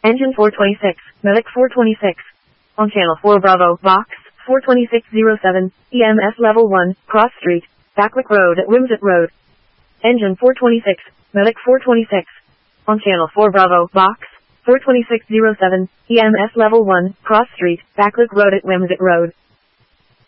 Engine 426, Medic 426. On channel 4 Bravo, Vox 42607, EMS level 1, Cross Street, Backwick Road at Wimsett Road. Engine 426, Medic 426. On channel 4 Bravo, Vox 42607, EMS level 1, Cross Street, Backwick Road at Wimsett Road.